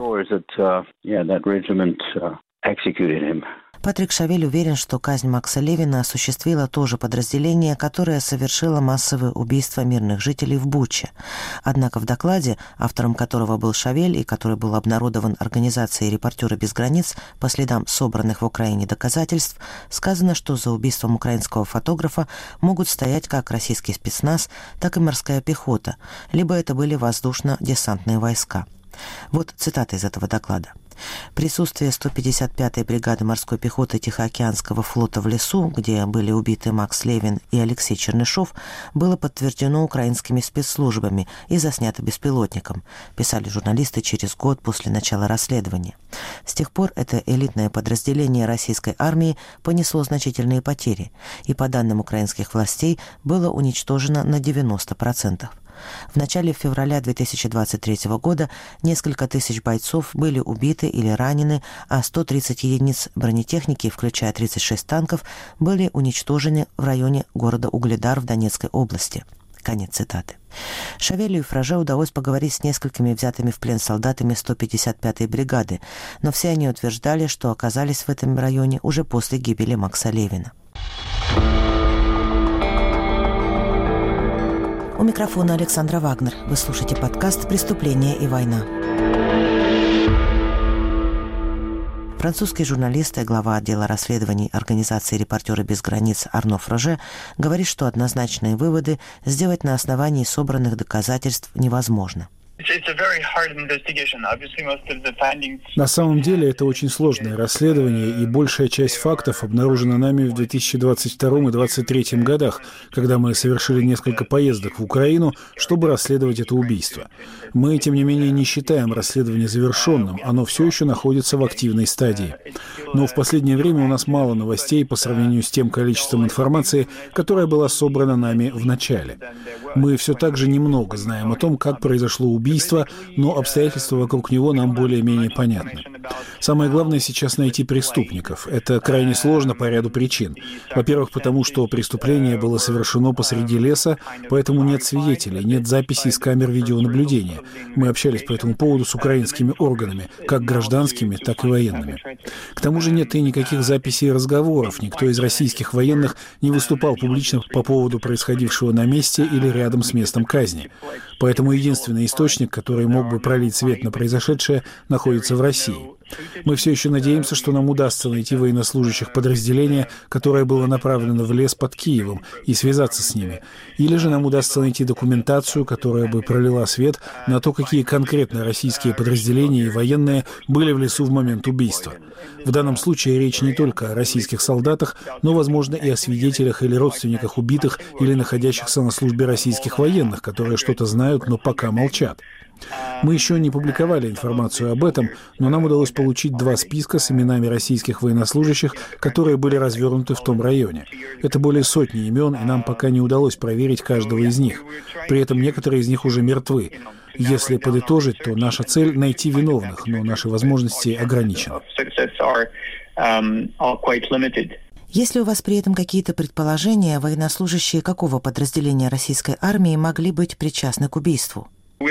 Патрик Шавель уверен, что казнь Макса Левина осуществило то же подразделение, которое совершило массовые убийства мирных жителей в Буче. Однако в докладе, автором которого был Шавель и который был обнародован организацией «Репортеры без границ» по следам собранных в Украине доказательств, сказано, что за убийством украинского фотографа могут стоять как российский спецназ, так и морская пехота, либо это были воздушно-десантные войска. Вот цитата из этого доклада. Присутствие 155-й бригады морской пехоты Тихоокеанского флота в лесу, где были убиты Макс Левин и Алексей Чернышов, было подтверждено украинскими спецслужбами и заснято беспилотником, писали журналисты через год после начала расследования. С тех пор это элитное подразделение российской армии понесло значительные потери, и по данным украинских властей было уничтожено на 90%. В начале февраля 2023 года несколько тысяч бойцов были убиты или ранены, а 130 единиц бронетехники, включая 36 танков, были уничтожены в районе города Угледар в Донецкой области. Конец цитаты. Шавелю и Фраже удалось поговорить с несколькими взятыми в плен солдатами 155-й бригады, но все они утверждали, что оказались в этом районе уже после гибели Макса Левина. У микрофона Александра Вагнер. Вы слушаете подкаст «Преступление и война». Французский журналист и глава отдела расследований организации «Репортеры без границ» Арно Фраже говорит, что однозначные выводы сделать на основании собранных доказательств невозможно. На самом деле это очень сложное расследование, и большая часть фактов обнаружена нами в 2022 и 2023 годах, когда мы совершили несколько поездок в Украину, чтобы расследовать это убийство. Мы, тем не менее, не считаем расследование завершенным, оно все еще находится в активной стадии. Но в последнее время у нас мало новостей по сравнению с тем количеством информации, которая была собрана нами в начале. Мы все так же немного знаем о том, как произошло убийство, но обстоятельства вокруг него нам более-менее понятны. Самое главное сейчас найти преступников. Это крайне сложно по ряду причин. Во-первых, потому что преступление было совершено посреди леса, поэтому нет свидетелей, нет записей с камер видеонаблюдения. Мы общались по этому поводу с украинскими органами, как гражданскими, так и военными. К тому же нет и никаких записей и разговоров. Никто из российских военных не выступал публично по поводу происходившего на месте или рядом с местом казни. Поэтому единственный источник, который мог бы пролить свет на произошедшее, находится в России. Мы все еще надеемся, что нам удастся найти военнослужащих подразделения, которое было направлено в лес под Киевом, и связаться с ними. Или же нам удастся найти документацию, которая бы пролила свет на то, какие конкретно российские подразделения и военные были в лесу в момент убийства. В данном случае речь не только о российских солдатах, но, возможно, и о свидетелях или родственниках убитых или находящихся на службе российских военных, которые что-то знают, но пока молчат. Мы еще не публиковали информацию об этом, но нам удалось получить 2 списка с именами российских военнослужащих, которые были развернуты в том районе. Это более сотни имен, и нам пока не удалось проверить каждого из них. При этом некоторые из них уже мертвы. Если подытожить, то наша цель — найти виновных, но наши возможности ограничены. Есть ли у вас при этом какие-то предположения, военнослужащие какого подразделения российской армии могли быть причастны к убийству?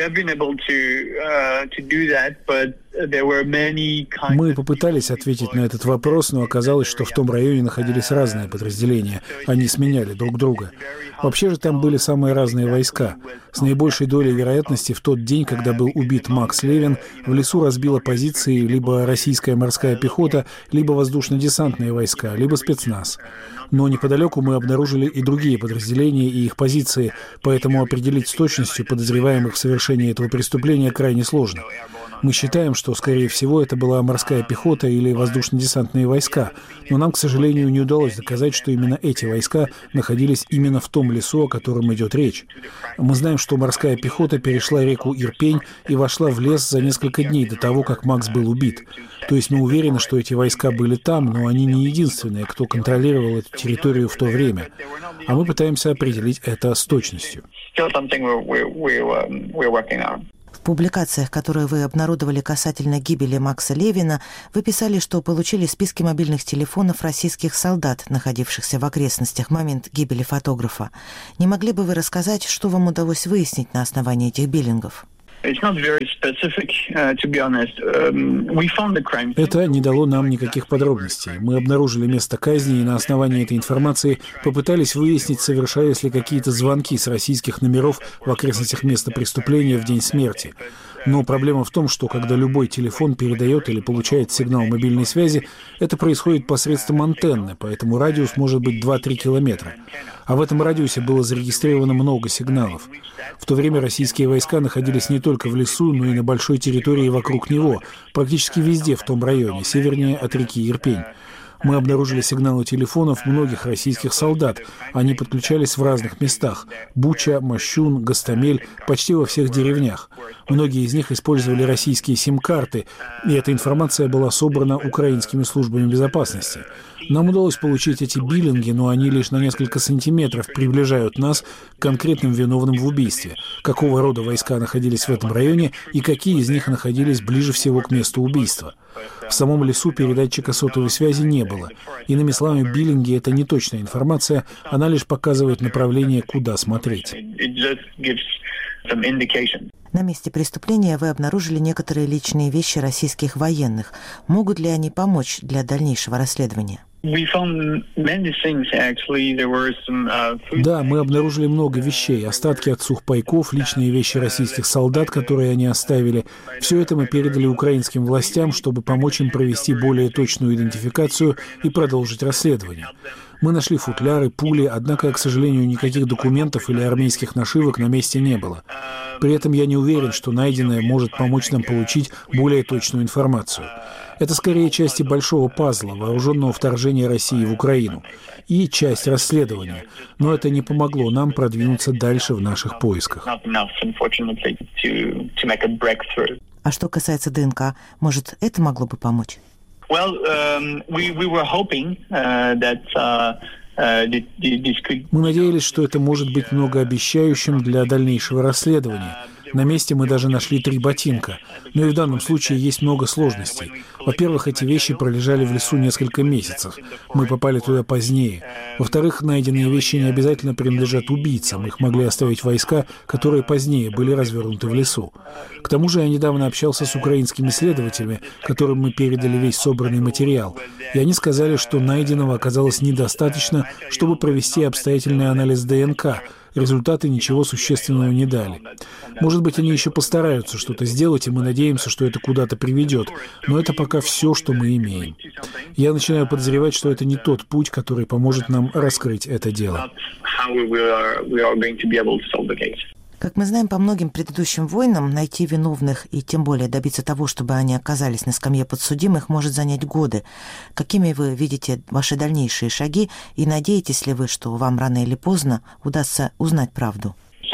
Мы попытались ответить на этот вопрос, но оказалось, что в том районе находились разные подразделения. Они сменяли друг друга. Вообще же там были самые разные войска. С наибольшей долей вероятности в тот день, когда был убит Макс Левин, в лесу разбила позиции либо российская морская пехота, либо воздушно-десантные войска, либо спецназ. Но неподалеку мы обнаружили и другие подразделения и их позиции, поэтому определить с точностью подозреваемых в совершении этого преступления крайне сложно. Мы считаем, что, скорее всего, это была морская пехота или воздушно-десантные войска, но нам, к сожалению, не удалось доказать, что именно эти войска находились именно в том лесу, о котором идет речь. Мы знаем, что морская пехота перешла реку Ирпень и вошла в лес за несколько дней до того, как Макс был убит. То есть мы уверены, что эти войска были там, но они не единственные, кто контролировал эту территорию в то время. А мы пытаемся определить это с точностью. В публикациях, которые вы обнародовали касательно гибели Макса Левина, вы писали, что получили списки мобильных телефонов российских солдат, находившихся в окрестностях в момент гибели фотографа. Не могли бы вы рассказать, что вам удалось выяснить на основании этих биллингов? Это не дало нам никаких подробностей. Мы обнаружили место казни и на основании этой информации попытались выяснить, совершались ли какие-то звонки с российских номеров в окрестностях места преступления в день смерти. Но проблема в том, что когда любой телефон передает или получает сигнал мобильной связи, это происходит посредством антенны, поэтому радиус может быть 2-3 километра. А в этом радиусе было зарегистрировано много сигналов. В то время российские войска находились не только в лесу, но и на большой территории вокруг него, практически везде в том районе, севернее от реки Ирпень. Мы обнаружили сигналы телефонов многих российских солдат. Они подключались в разных местах – Буча, Мощун, Гостомель, почти во всех деревнях. Многие из них использовали российские сим-карты, и эта информация была собрана украинскими службами безопасности. Нам удалось получить эти биллинги, но они лишь на несколько сантиметров приближают нас к конкретным виновным в убийстве, какого рода войска находились в этом районе и какие из них находились ближе всего к месту убийства. В самом лесу передатчика сотовой связи не было. Иными словами, биллинги – это не точная информация, она лишь показывает направление, куда смотреть. На месте преступления вы обнаружили некоторые личные вещи российских военных. Могут ли они помочь для дальнейшего расследования? Да, мы обнаружили много вещей, остатки от сухпайков, личные вещи российских солдат, которые они оставили. Все это мы передали украинским властям, чтобы помочь им провести более точную идентификацию и продолжить расследование. Мы нашли футляры, пули, однако, к сожалению, никаких документов или армейских нашивок на месте не было. При этом я не уверен, что найденное может помочь нам получить более точную информацию. Это скорее части большого пазла, вооруженного вторжения России в Украину, и часть расследования, но это не помогло нам продвинуться дальше в наших поисках. А что касается ДНК, может, это могло бы помочь? Мы надеялись, что это может быть многообещающим для дальнейшего расследования. На месте мы даже нашли 3 ботинка. Но и в данном случае есть много сложностей. Во-первых, эти вещи пролежали в лесу несколько месяцев. Мы попали туда позднее. Во-вторых, найденные вещи не обязательно принадлежат убийцам. Их могли оставить войска, которые позднее были развернуты в лесу. К тому же я недавно общался с украинскими следователями, которым мы передали весь собранный материал. И они сказали, что найденного оказалось недостаточно, чтобы провести обстоятельный анализ ДНК. Результаты ничего существенного не дали. Может быть, они еще постараются что-то сделать, и мы надеемся, что это куда-то приведет. Но это пока все, что мы имеем. Я начинаю подозревать, что это не тот путь, который поможет нам раскрыть это дело. Как мы знаем, по многим предыдущим войнам найти виновных и тем более добиться того, чтобы они оказались на скамье подсудимых, может занять годы. Какими вы видите ваши дальнейшие шаги и надеетесь ли вы, что вам рано или поздно удастся узнать правду?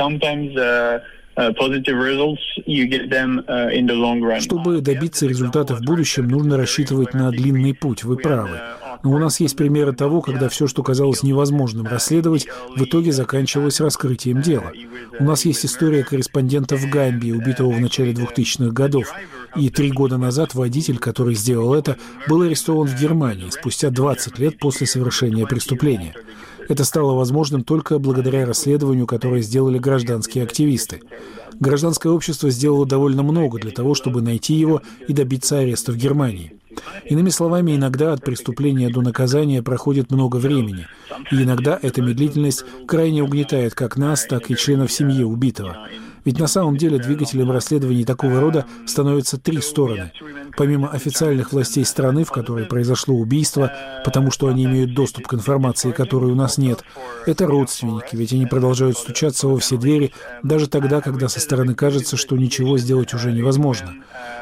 Чтобы добиться результата в будущем, нужно рассчитывать на длинный путь, вы правы. Но у нас есть примеры того, когда все, что казалось невозможным расследовать, в итоге заканчивалось раскрытием дела. У нас есть история корреспондента в Гамбии, убитого в начале 2000-х годов. И 3 года назад водитель, который сделал это, был арестован в Германии спустя 20 лет после совершения преступления. Это стало возможным только благодаря расследованию, которое сделали гражданские активисты. Гражданское общество сделало довольно много для того, чтобы найти его и добиться ареста в Германии. Иными словами, иногда от преступления до наказания проходит много времени, и иногда эта медлительность крайне угнетает как нас, так и членов семьи убитого. Ведь на самом деле двигателем расследований такого рода становятся 3 стороны. Помимо официальных властей страны, в которой произошло убийство, потому что они имеют доступ к информации, которой у нас нет, это родственники, ведь они продолжают стучаться во все двери, даже тогда, когда со стороны кажется, что ничего сделать уже невозможно.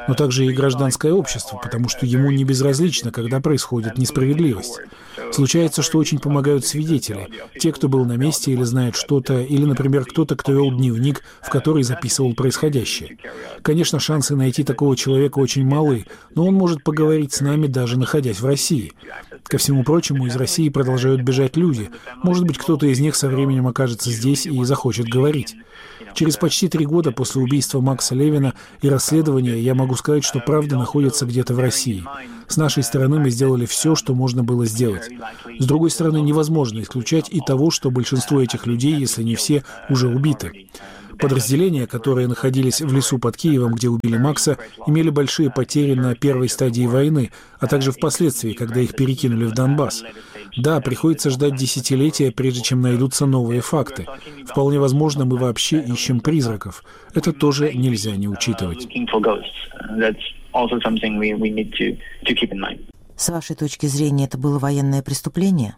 но также и гражданское общество, потому что ему не безразлично, когда происходит несправедливость. Случается, что очень помогают свидетели, те, кто был на месте или знает что-то, или, например, кто-то, кто вел дневник, в который записывал происходящее. Конечно, шансы найти такого человека очень малы, но он может поговорить с нами, даже находясь в России. Ко всему прочему, из России продолжают бежать люди. Может быть, кто-то из них со временем окажется здесь и захочет говорить. Через почти 3 года после убийства Макса Левина и расследования я могу сказать, что правда находится где-то в России. С нашей стороны мы сделали все, что можно было сделать. С другой стороны, невозможно исключать и того, что большинство этих людей, если не все, уже убиты. Подразделения, которые находились в лесу под Киевом, где убили Макса, имели большие потери на первой стадии войны, а также впоследствии, когда их перекинули в Донбасс. Да, приходится ждать десятилетия, прежде чем найдутся новые факты. Вполне возможно, мы вообще ищем призраков. Это тоже нельзя не учитывать. С вашей точки зрения, это было военное преступление?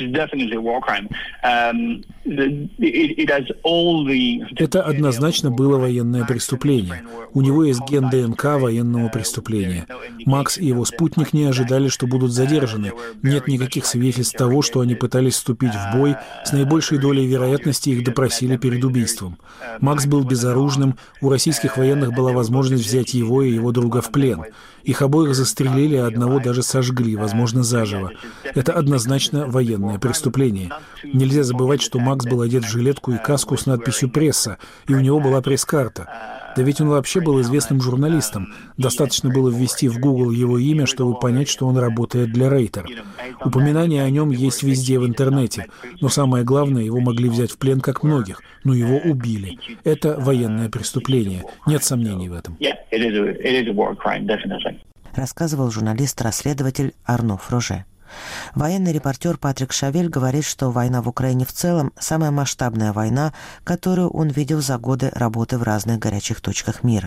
Это однозначно было военное преступление. У него есть ген ДНК военного преступления. Макс и его спутник не ожидали, что будут задержаны. Нет никаких свидетельств того, что они пытались вступить в бой. С наибольшей долей вероятности их допросили перед убийством. Макс был безоружным. У российских военных была возможность взять его и его друга в плен. Их обоих застрелили, а одного даже сожгли, возможно, заживо. Это однозначно военное преступление. Нельзя забывать, что Макс был одет в жилетку и каску с надписью «Пресса», и у него была пресс-карта. Да ведь он вообще был известным журналистом. Достаточно было ввести в Google его имя, чтобы понять, что он работает для Рейтер. Упоминания о нем есть везде в интернете. Но самое главное, его могли взять в плен, как многих. Но его убили. Это военное преступление. Нет сомнений в этом. Рассказывал журналист-расследователь Арно Фроже. Военный репортер Патрик Шавель говорит, что война в Украине в целом – самая масштабная война, которую он видел за годы работы в разных горячих точках мира.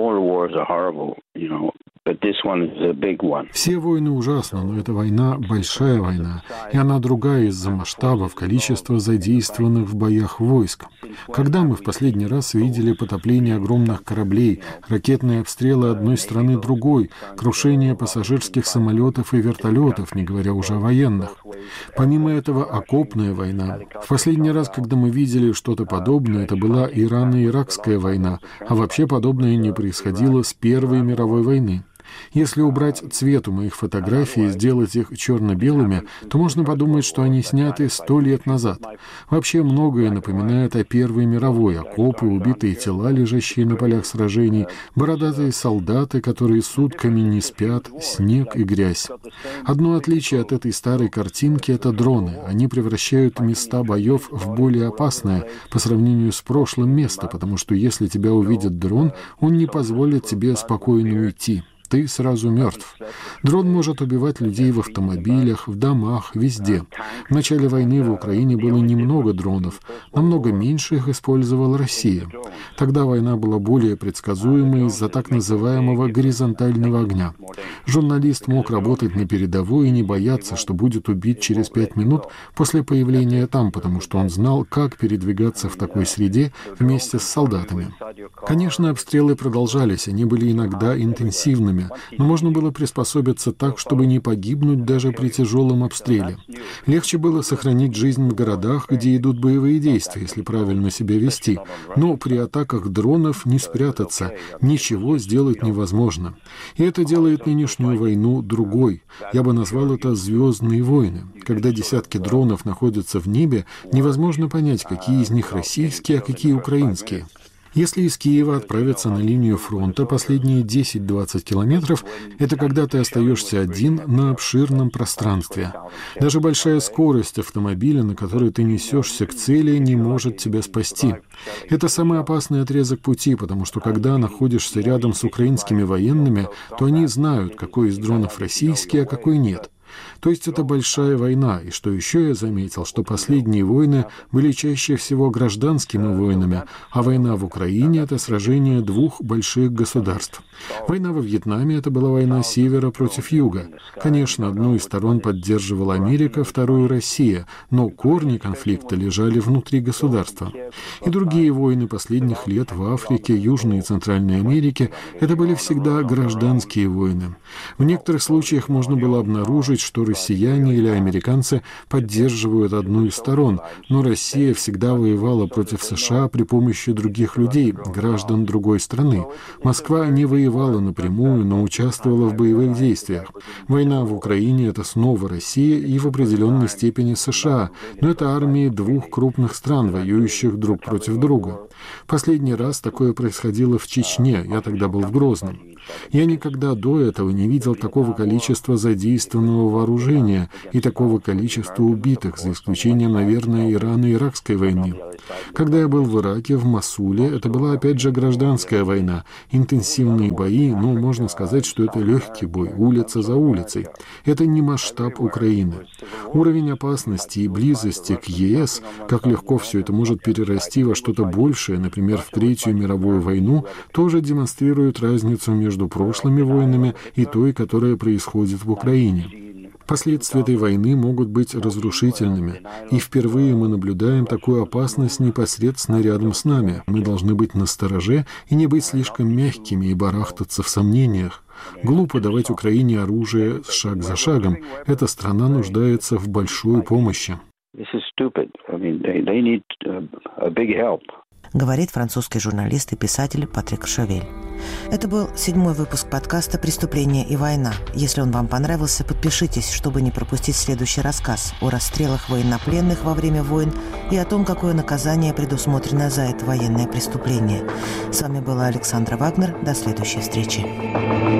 Все войны ужасны, но эта война – большая война, и она другая из-за масштабов, количества задействованных в боях войск. Когда мы в последний раз видели потопление огромных кораблей, ракетные обстрелы одной страны другой, крушение пассажирских самолетов и вертолетов, не говоря уже о военных. Помимо этого, окопная война. В последний раз, когда мы видели что-то подобное, это была Ирано-Иракская война, а вообще подобное не происходило с Первой мировой войны. Если убрать цвет у моих фотографий и сделать их черно-белыми, то можно подумать, что они сняты 100 лет назад. Вообще многое напоминает о Первой мировой: окопы, убитые тела, лежащие на полях сражений, бородатые солдаты, которые сутками не спят, снег и грязь. Одно отличие от этой старой картинки — это дроны. Они превращают места боев в более опасное по сравнению с прошлым место, потому что если тебя увидит дрон, он не позволит тебе спокойно уйти. Ты сразу мертв. Дрон может убивать людей в автомобилях, в домах, везде. В начале войны в Украине было немного дронов, намного меньше их использовала Россия. Тогда война была более предсказуемой из-за так называемого горизонтального огня. Журналист мог работать на передовой и не бояться, что будет убит через 5 минут после появления там, потому что он знал, как передвигаться в такой среде вместе с солдатами. Конечно, обстрелы продолжались, они были иногда интенсивными, но можно было приспособиться так, чтобы не погибнуть даже при тяжелом обстреле. Легче было сохранить жизнь в городах, где идут боевые действия, если правильно себя вести. Но при атаках дронов не спрятаться, ничего сделать невозможно. И это делает нынешнюю войну другой. Я бы назвал это «звездные войны». Когда десятки дронов находятся в небе, невозможно понять, какие из них российские, а какие украинские. Если из Киева отправиться на линию фронта, последние 10-20 километров — это когда ты остаешься один на обширном пространстве. Даже большая скорость автомобиля, на которой ты несешься к цели, не может тебя спасти. Это самый опасный отрезок пути, потому что когда находишься рядом с украинскими военными, то они знают, какой из дронов российский, а какой нет. То есть это большая война. И что еще я заметил, что последние войны были чаще всего гражданскими войнами, а война в Украине – это сражение двух больших государств. Война во Вьетнаме – это была война севера против юга. Конечно, одну из сторон поддерживала Америка, вторую – Россия, но корни конфликта лежали внутри государства. И другие войны последних лет в Африке, Южной и Центральной Америке – это были всегда гражданские войны. В некоторых случаях можно было обнаружить, что россияне или американцы поддерживают одну из сторон, но Россия всегда воевала против США при помощи других людей, граждан другой страны. Москва не воевала напрямую, но участвовала в боевых действиях. Война в Украине – это снова Россия и в определенной степени США, но это армии двух крупных стран, воюющих друг против друга. Последний раз такое происходило в Чечне, я тогда был в Грозном. Я никогда до этого не видел такого количества задействованного вооружения и такого количества убитых, за исключением, наверное, Ирано-Иракской войны. Когда я был в Ираке, в Мосуле, это была опять же гражданская война, интенсивные бои, но можно сказать, что это легкий бой, улица за улицей. Это не масштаб Украины. Уровень опасности и близости к ЕС, как легко все это может перерасти во что-то большее, например, в Третью мировую войну, тоже демонстрирует разницу между прошлыми войнами и той, которая происходит в Украине. Последствия этой войны могут быть разрушительными, и впервые мы наблюдаем такую опасность непосредственно рядом с нами. Мы должны быть настороже и не быть слишком мягкими и барахтаться в сомнениях. Глупо давать Украине оружие шаг за шагом. Эта страна нуждается в большой помощи. Говорит французский журналист и писатель Патрик Шавель. Это был 7-й выпуск подкаста «Преступление и война». Если он вам понравился, подпишитесь, чтобы не пропустить следующий рассказ о расстрелах военнопленных во время войн и о том, какое наказание предусмотрено за это военное преступление. С вами была Александра Вагнер. До следующей встречи.